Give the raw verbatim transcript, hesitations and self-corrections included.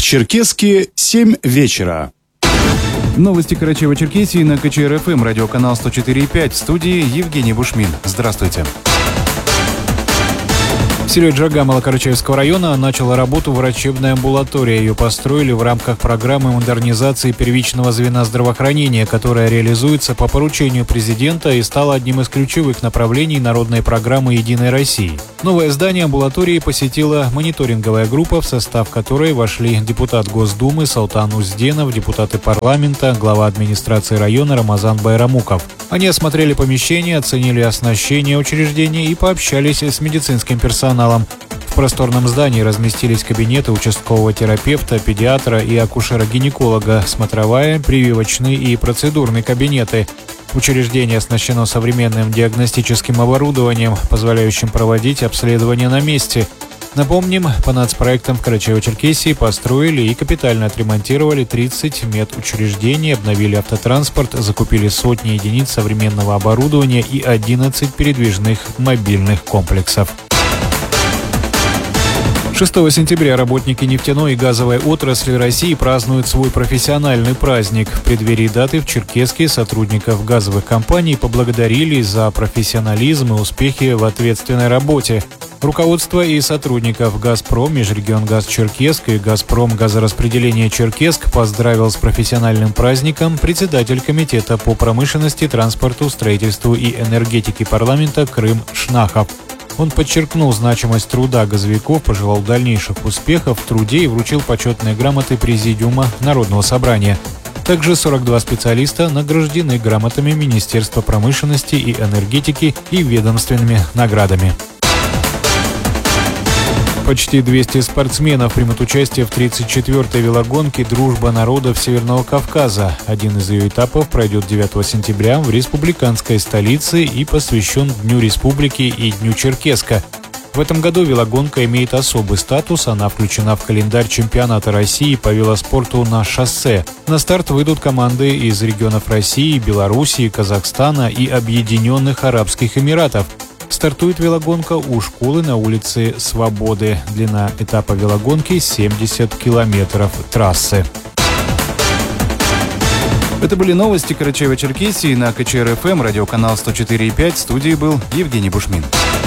Черкесские, семь вечера. Новости Карачаево-Черкесии на ка че эр эф эм, радиоканал сто четыре и пять. В студии Евгений Бушмин. Здравствуйте. В селе Джагамало Карачаевского района начала работу врачебная амбулатория. Ее построили в рамках программы модернизации первичного звена здравоохранения, которая реализуется по поручению президента и стала одним из ключевых направлений народной программы «Единой России». Новое здание амбулатории посетила мониторинговая группа, в состав которой вошли депутат Госдумы Салтан Узденов, депутаты парламента, глава администрации района Рамазан Байрамуков. Они осмотрели помещение, оценили оснащение учреждения и пообщались с медицинским персоналом. В просторном здании разместились кабинеты участкового терапевта, педиатра и акушера-гинеколога, смотровая, прививочные и процедурные кабинеты. Учреждение оснащено современным диагностическим оборудованием, позволяющим проводить обследования на месте. Напомним, по нацпроектам в Карачаево-Черкесии построили и капитально отремонтировали тридцать медучреждений, обновили автотранспорт, закупили сотни единиц современного оборудования и одиннадцать передвижных мобильных комплексов. шестого сентября работники нефтяной и газовой отрасли России празднуют свой профессиональный праздник. В преддверии даты в Черкесске сотрудников газовых компаний поблагодарили за профессионализм и успехи в ответственной работе. Руководство и сотрудников «Газпром», «Межрегионгаз Черкесск» и «Газпром Газораспределение Черкесск» поздравил с профессиональным праздником председатель Комитета по промышленности, транспорту, строительству и энергетике парламента Крым Шнахов. Он подчеркнул значимость труда газовиков, пожелал дальнейших успехов в труде и вручил почетные грамоты Президиума Народного собрания. Также сорок два специалиста награждены грамотами Министерства промышленности и энергетики и ведомственными наградами. Почти двести спортсменов примут участие в тридцать четвёртой велогонке «Дружба народов Северного Кавказа». Один из ее этапов пройдет девятого сентября в республиканской столице и посвящен Дню Республики и Дню Черкесска. В этом году велогонка имеет особый статус, она включена в календарь чемпионата России по велоспорту на шоссе. На старт выйдут команды из регионов России, Белоруссии, Казахстана и Объединенных Арабских Эмиратов. Стартует велогонка у школы на улице Свободы. Длина этапа велогонки семьдесят километров трассы. Это были новости Карачаево-Черкесии на ка че эр эф эм, радиоканал сто четыре и пять. В студии был Евгений Бушмин.